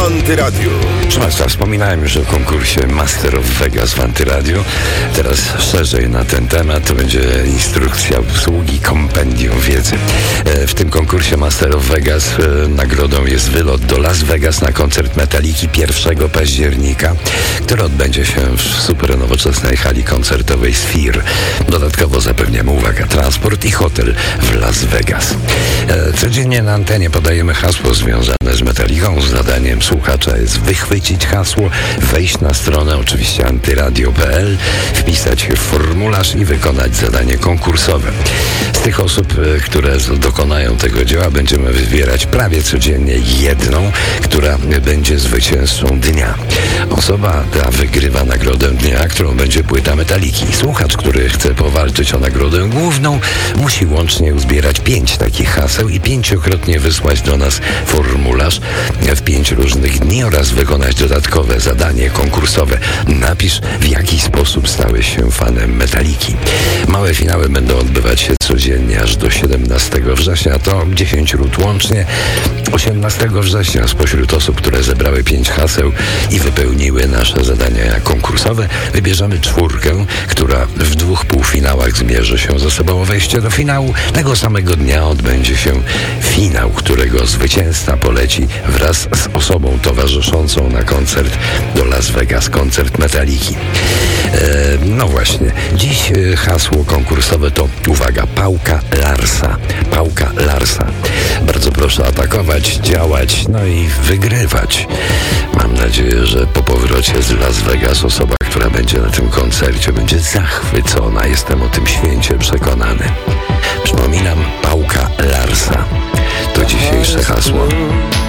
Antyradiu. Proszę Państwa, wspominałem już o konkursie Master of Vegas w Antyradiu. Teraz szerzej na ten temat. To będzie instrukcja obsługi, kompendium wiedzy. W tym konkursie Master of Vegas nagrodą jest wylot do Las Vegas na koncert Metaliki 1 października, który odbędzie się w super nowoczesnej hali koncertowej Sphere. Dodatkowo zapewniamy, uwaga, transport i hotel w Las Vegas. Codziennie na antenie podajemy hasło związane z Metaliką. Zadaniem słuchacza jest wychwycić hasło, wejść na stronę, oczywiście antyradio.pl, wpisać formularz i wykonać zadanie konkursowe. Z tych osób, które dokonają tego dzieła, będziemy wybierać prawie codziennie jedną, która będzie zwycięzcą dnia. Osoba ta wygrywa nagrodę dnia, którą będzie płyta Metaliki. Słuchacz, który chce powalczyć o nagrodę główną, musi łącznie uzbierać 5 takich haseł i 5-krotnie wysłać do nas formularz w 5 różnych dni oraz wykonać dodatkowe zadanie konkursowe. Napisz, w jaki sposób stałeś się fanem Metaliki. Małe finały będą odbywać się codziennie aż do 17 września. To 10 rund łącznie. 18 września spośród osób, które zebrały 5 haseł i wypełniły nasze zadania konkursowe, wybierzemy 4, która w 2 półfinałach zmierzy się ze sobą o wejście do finału. Tego samego dnia odbędzie się finał, którego zwycięzca poleci wraz z osobą towarzyszącą na koncert do Las Vegas, koncert Metaliki. No właśnie, dziś hasło konkursowe to, uwaga, Pałka Larsa. Pałka Larsa. Bardzo proszę atakować, działać, no i wygrywać. Mam nadzieję, że po powrocie z Las Vegas osoba, która będzie na tym koncercie, będzie zachwycona. Jestem o tym święcie przekonany. Przypominam, Pałka Larsa to dzisiejsze hasło.